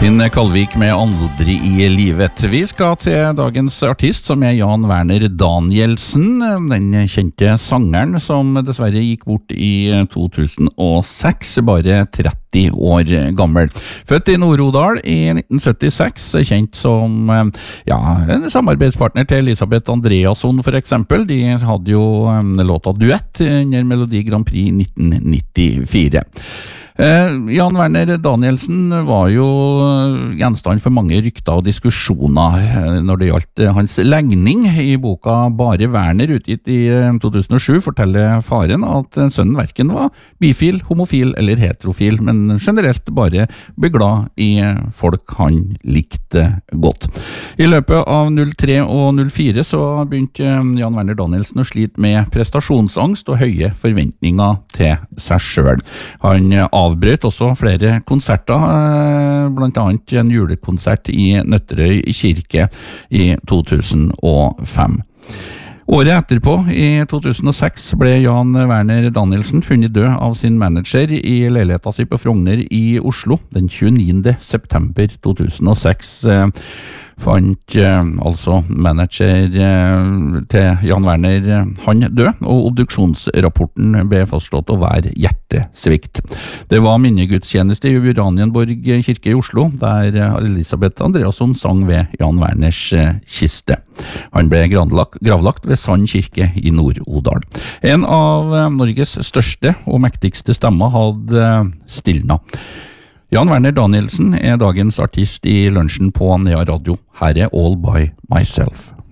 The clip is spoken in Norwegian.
Finn Kalvik med Aldri i livet. Vi skal til dagens artist, som Jan Werner Danielsen, den kjente sangeren som dessverre gikk bort i 2006, bare 30 år gammel. Født i Nord-Odal i 1976, kjent som en samarbeidspartner til Elisabeth Andreasson for eksempel. De hadde jo låta Duett under Melodi Grand Prix 1994. Jan Werner Danielsen var jo gjenstand for mange rykter og diskusjoner når det gjaldt hans legning. I boka Bare Werner, utgitt i 2007, forteller faren at sønnen hverken var bifil, homofil eller heterofil, men generelt bare ble glad i folk han likte godt. I løpet av 03 og 04 så begynte Jan Werner Danielsen å slite med prestasjonsangst og høye forventninger til seg selv. Han avbrøt også flere konserter, blant annet en julekonsert i Nøtterøy kirke i 2005. Året etterpå, i 2006, ble Jan Werner Danielsen funnet død av sin manager i leiligheten sin på Frogner i Oslo. Den 29. september 2006 fant altså manager til Jan Werner han død, og obduksjonsrapporten ble fastslått å være hjertesvikt. Det var minnegudstjeneste i Uranienborg kirke i Oslo, der Elisabeth Andreasson sang ved Jan Werners kiste. Han ble gravlagt ved Sand kirke i Nord-Odal. En av Norges største og mektigste stemmer hadde stilnet. Jan Werner Danielsen dagens artist i lunsjen på Nea Radio. Her All By Myself.